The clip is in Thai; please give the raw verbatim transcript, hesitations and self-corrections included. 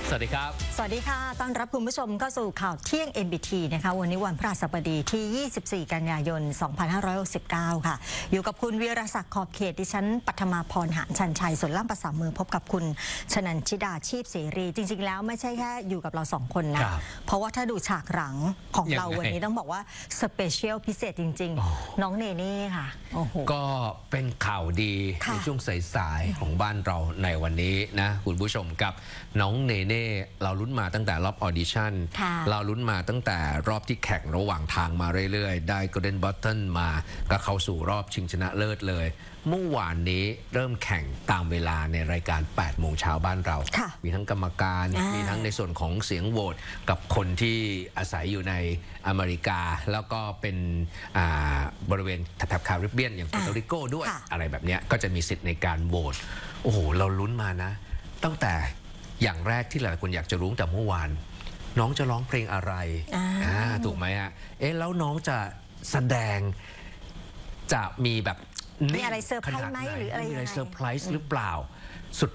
สวัสดีครับสวัสดีค่ะต้อนรับคุณผู้ชมเข้าสู่ข่าวเที่ยง เอ็น บี ที นะคะวันนี้วันพฤหัสบดีที่ยี่สิบสี่กันยายนสองพันห้าร้อยหกสิบเก้าค่ะอยู่กับคุณวีรศักดิ์ขอบเขตดิฉันปัทมาพรหานชันชัยส่วนล่ามภาษามือพบกับคุณชนันชิดาชีพเสรีจริงๆแล้วไม่ใช่แค่อยู่กับเราสองคนนะเพราะว่าถ้าดูฉากหลังของเราวันนี้ต้องบอกว่าสเปเชียลพิเศษจริงๆน้องเนเน่ค่ะโอ้โหก็เป็นข่าวดีในช่วงสายๆของบ้านเราในวันนี้นะคุณผู้ชมกับน้องเนเน่เราลุ้นมาตั้งแต่รอบออดิชั่นเราลุ้นมาตั้งแต่รอบที่แข่งระหว่างทางมาเรื่อยๆได้ Golden Button มาก็เข้าสู่รอบชิงชนะเลิศเลยเมื่อวานนี้เริ่มแข่งตามเวลาในรายการแปดโมงเช้าบ้านเรามีทั้งกรรมการมีทั้งในส่วนของเสียงโหวตกับคนที่อาศัยอยู่ในอเมริกาแล้วก็เป็นบริเวณแถบคาริบเบียนอย่างปูร์โตริโกด้วยอะไรแบบนี้ก็จะมีสิทธิ์ในการโหวตโอ้โหเราลุ้นมานะตั้งแต่อย่างแรกที่หลายคนอยากจะรู้แต่เมื่อวานน้องจะร้องเพลงอะไรถูกไหมอ่ะเอ๊ะแล้วน้องจะแสดงจะมีแบบมีอะไรเซอร์ไพรส์ไหมหรืออะไรมีอะไรเซอร์ไพรส์หรือเปล่าสุด